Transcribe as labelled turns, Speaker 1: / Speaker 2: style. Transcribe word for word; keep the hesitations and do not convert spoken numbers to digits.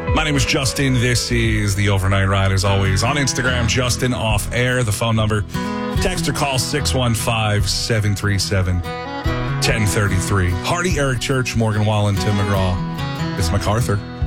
Speaker 1: My name is Justin. This is the Overnight Ride, as always. On Instagram, Justin Off Air. The phone number, text or call six one five, seven three seven, one zero three three. Hardy, Eric Church, Morgan Wallen, Tim McGraw. It's MacArthur.